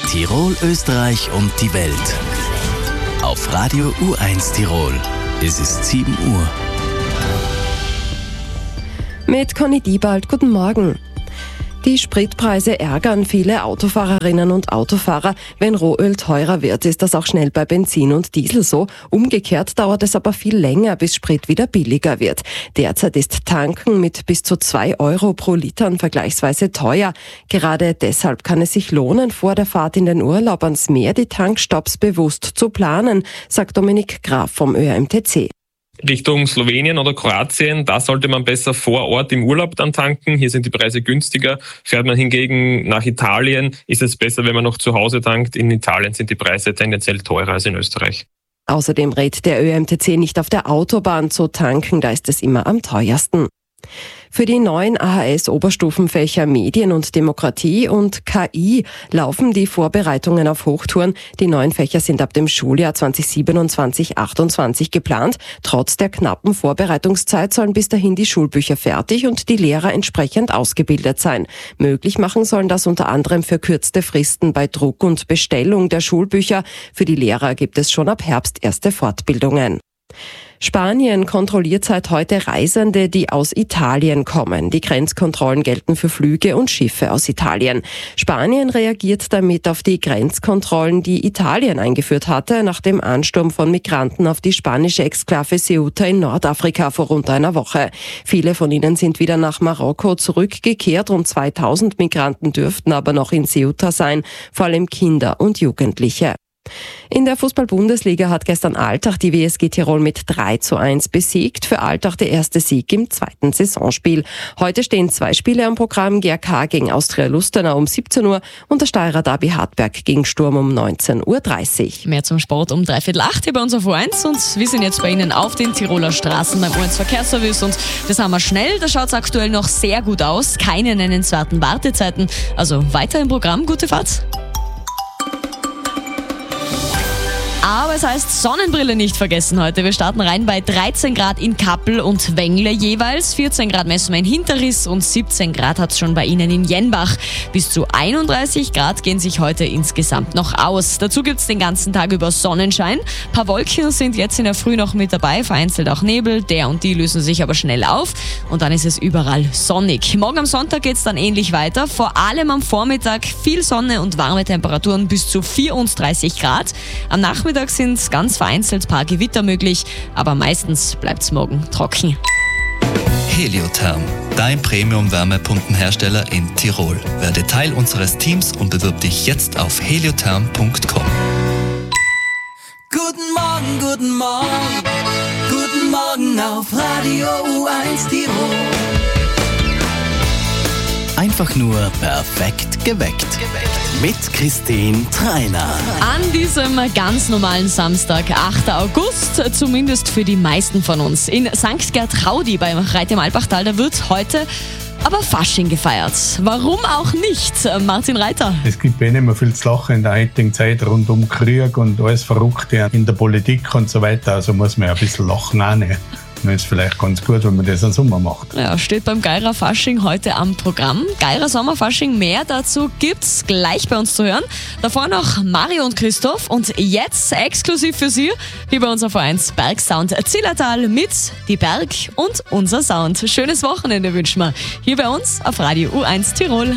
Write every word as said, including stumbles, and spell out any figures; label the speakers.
Speaker 1: Tirol, Österreich und die Welt. Auf Radio U eins Tirol. Es ist sieben Uhr.
Speaker 2: Mit Conny Diebald, guten Morgen. Die Spritpreise ärgern viele Autofahrerinnen und Autofahrer. Wenn Rohöl teurer wird, ist das auch schnell bei Benzin und Diesel so. Umgekehrt dauert es aber viel länger, bis Sprit wieder billiger wird. Derzeit ist Tanken mit bis zu zwei Euro pro Liter vergleichsweise teuer. Gerade deshalb kann es sich lohnen, vor der Fahrt in den Urlaub ans Meer die Tankstopps bewusst zu planen, sagt Dominik Graf vom Ö R M T C.
Speaker 3: Richtung Slowenien oder Kroatien, da sollte man besser vor Ort im Urlaub dann tanken. Hier sind die Preise günstiger. Fährt man hingegen nach Italien, ist es besser, wenn man noch zu Hause tankt. In Italien sind die Preise tendenziell teurer als in Österreich.
Speaker 2: Außerdem rät der Ö R M T C nicht auf der Autobahn zu tanken, da ist es immer am teuersten. Für die neuen A H S-Oberstufenfächer Medien und Demokratie und K I laufen die Vorbereitungen auf Hochtouren. Die neuen Fächer sind ab dem Schuljahr zwanzig siebenundzwanzig achtundzwanzig geplant. Trotz der knappen Vorbereitungszeit sollen bis dahin die Schulbücher fertig und die Lehrer entsprechend ausgebildet sein. Möglich machen sollen das unter anderem verkürzte Fristen bei Druck und Bestellung der Schulbücher. Für die Lehrer gibt es schon ab Herbst erste Fortbildungen. Spanien kontrolliert seit heute Reisende, die aus Italien kommen. Die Grenzkontrollen gelten für Flüge und Schiffe aus Italien. Spanien reagiert damit auf die Grenzkontrollen, die Italien eingeführt hatte, nach dem Ansturm von Migranten auf die spanische Exklave Ceuta in Nordafrika vor rund einer Woche. Viele von ihnen sind wieder nach Marokko zurückgekehrt. Rund zweitausend Migranten dürften aber noch in Ceuta sein, vor allem Kinder und Jugendliche. In der Fußball-Bundesliga hat gestern Altach die W S G Tirol mit drei zu eins besiegt. Für Altach der erste Sieg im zweiten Saisonspiel. Heute stehen zwei Spiele am Programm. G R K gegen Austria Lustenau um siebzehn Uhr und der Steirer Derby Hartberg gegen Sturm um neunzehn Uhr dreißig.
Speaker 4: Mehr zum Sport um dreiviertel acht hier bei uns auf U eins. Und wir sind jetzt bei Ihnen auf den Tiroler Straßen beim U eins Verkehrsservice. Und das haben wir schnell. Da schaut es aktuell noch sehr gut aus. Keine nennenswerten Wartezeiten. Also weiter im Programm. Gute Fahrt. Aber es heißt Sonnenbrille nicht vergessen heute. Wir starten rein bei dreizehn Grad in Kappel und Wengle jeweils. vierzehn Grad messen wir in Hinterriss und siebzehn Grad hat es schon bei Ihnen in Jenbach. Bis zu einunddreißig Grad gehen sich heute insgesamt noch aus. Dazu gibt es den ganzen Tag über Sonnenschein. Ein paar Wolken sind jetzt in der Früh noch mit dabei, vereinzelt auch Nebel. Der und die lösen sich aber schnell auf und dann ist es überall sonnig. Morgen am Sonntag geht es dann ähnlich weiter. Vor allem am Vormittag viel Sonne und warme Temperaturen bis zu vierunddreißig Grad. Am Nachmittag sind ganz vereinzelt ein paar Gewitter möglich, aber meistens bleibt es morgen trocken.
Speaker 1: Heliotherm, dein Premium-Wärmepumpenhersteller in Tirol. Werde Teil unseres Teams und bewirb dich jetzt auf heliotherm punkt com.
Speaker 5: Guten Morgen, guten Morgen, guten Morgen auf Radio U eins Tirol.
Speaker 1: Einfach nur perfekt geweckt. Mit Christine Treiner.
Speaker 4: An diesem ganz normalen Samstag, achter August, zumindest für die meisten von uns. In Sankt Gertraudi beim Reit im Alpachtal, da wird heute aber Fasching gefeiert. Warum auch nicht? Martin Reiter.
Speaker 6: Es gibt eh nicht mehr viel zu lachen in der heutigen Zeit rund um Krieg und alles Verrückte in der Politik und so weiter. Also muss man ja ein bisschen lachen auch nicht. Das ist vielleicht ganz gut, wenn man das im Sommer macht.
Speaker 4: Ja, steht beim Geirer Fasching heute am Programm. Geirer Sommerfasching, mehr dazu gibt's gleich bei uns zu hören. Davor noch Mario und Christoph und jetzt exklusiv für Sie, hier bei uns auf U eins Bergsound Zillertal mit Die Berg und unser Sound. Schönes Wochenende wünschen wir hier bei uns auf Radio U eins Tirol.